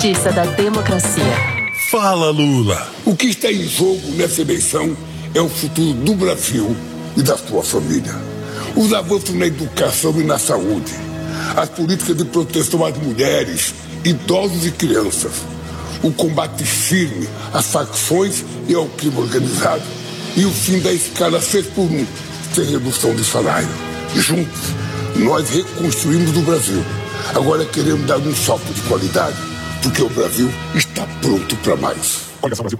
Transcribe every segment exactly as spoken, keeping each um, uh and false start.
Justiça da democracia. Fala, Lula. O que está em jogo nessa eleição é o futuro do Brasil e da sua família. Os avanços na educação e na saúde, as políticas de proteção às mulheres, idosos e crianças, o combate firme às facções e ao crime organizado e o fim da escala seis por um, sem redução de salário. Juntos, nós reconstruímos o Brasil. Agora queremos dar um salto de qualidade, porque o Brasil está pronto para mais.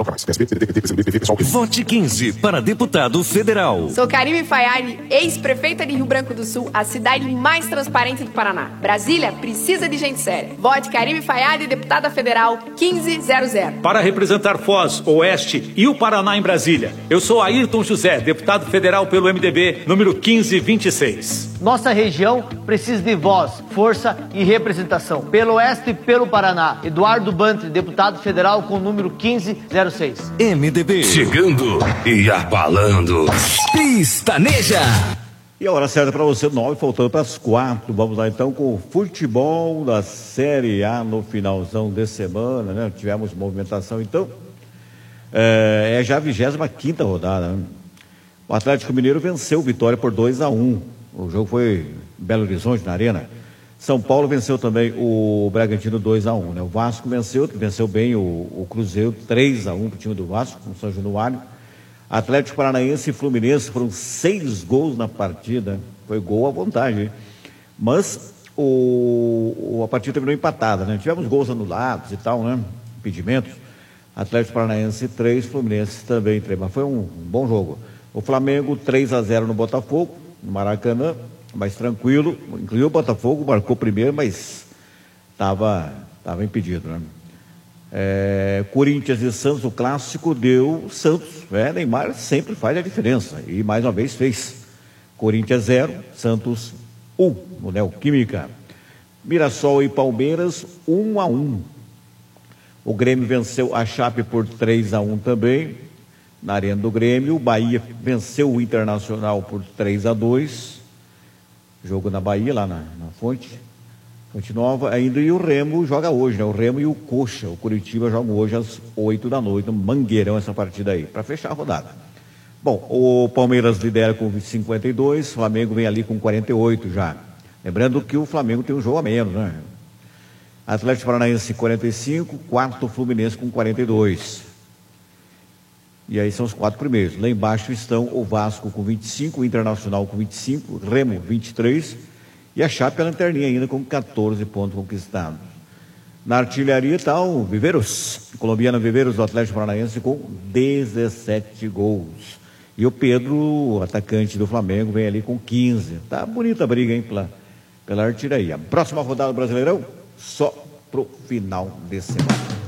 Vote quinze para deputado federal. Sou Karime Fayad, ex-prefeita de Rio Branco do Sul, a cidade mais transparente do Paraná. Brasília precisa de gente séria. Vote Karime Fayad, deputada federal quinze zero zero. Para representar Foz, Oeste e o Paraná em Brasília, eu sou Ayrton José, deputado federal pelo M D B, número quinze vinte e seis. Nossa região precisa de voz, força e representação. Pelo Oeste e pelo Paraná, Eduardo Bantre, deputado federal com o número quinze zero seis. M D B. Chegando e abalando. Pistaneja. E a hora certa para você, nove, faltando para as quatro. Vamos lá então com o futebol da Série A no finalzão de semana, né? Tivemos movimentação então. É, é já a vigésima quinta rodada, né? O Atlético Mineiro venceu o Vitória por dois a um. O jogo foi em Belo Horizonte, na Arena. São Paulo venceu também o Bragantino dois a um, né? O Vasco venceu, venceu bem o, o Cruzeiro três a um para o time do Vasco, no São Januário. Atlético Paranaense e Fluminense foram seis gols na partida. Foi gol à vontade, hein? Mas o, a partida terminou empatada, né? Tivemos gols anulados e tal, né? Impedimentos. Atlético Paranaense três, Fluminense também três. Mas foi um, um bom jogo. O Flamengo três a zero no Botafogo, no Maracanã. Mais tranquilo, inclusive o Botafogo marcou primeiro, mas estava tava impedido, né? É, Corinthians e Santos, o clássico deu Santos, é, Neymar sempre faz a diferença, e mais uma vez fez. Corinthians zero, Santos um, no Neoquímica. Mirassol e Palmeiras um a um. O Grêmio venceu a Chape por três a um também, na Arena do Grêmio. O Bahia venceu o Internacional por três a dois. Jogo na Bahia, lá na, na Fonte, Fonte Nova ainda, e o Remo joga hoje, né? O Remo e o Coxa, o Curitiba jogam hoje às oito da noite, no Mangueirão, essa partida aí, para fechar a rodada. Bom, o Palmeiras lidera com cinquenta e dois, o Flamengo vem ali com quarenta e oito já. Lembrando que o Flamengo tem um jogo a menos, né? Atlético Paranaense quarenta e cinco, quarto Fluminense com quarenta e dois. E aí são os quatro primeiros. Lá embaixo estão o Vasco com vinte e cinco, o Internacional com vinte e cinco, Remo vinte e três e a Chape a lanterninha ainda com catorze pontos conquistados. Na artilharia está o Viveiros, colombiano Viveiros do Atlético Paranaense com dezessete gols. E o Pedro, o atacante do Flamengo, vem ali com quinze. Tá bonita a briga, hein, pela, pela artilharia. Próxima rodada do Brasileirão, só pro final de semana.